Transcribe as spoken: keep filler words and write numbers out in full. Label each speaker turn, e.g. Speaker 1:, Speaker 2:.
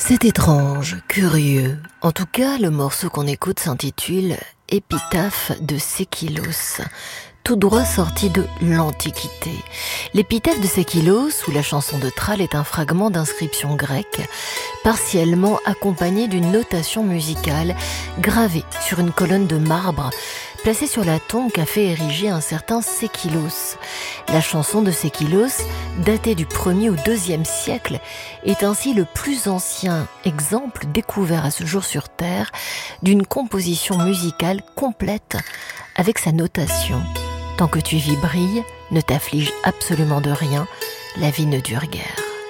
Speaker 1: C'est étrange, curieux. En tout cas, le morceau qu'on écoute s'intitule « Épitaphe de Sékilos », tout droit sorti de l'Antiquité. L'épitaphe de Sékilos, ou la chanson de Thrale, est un fragment d'inscription grecque, partiellement accompagné d'une notation musicale gravée sur une colonne de marbre, placée sur la tombe qu'a fait ériger un certain Sékilos. La chanson de Sékilos, datée du premier au deuxième siècle, est ainsi le plus ancien exemple découvert à ce jour sur Terre d'une composition musicale complète avec sa notation. Tant que tu vis brille, ne t'afflige absolument de rien, la vie ne dure guère.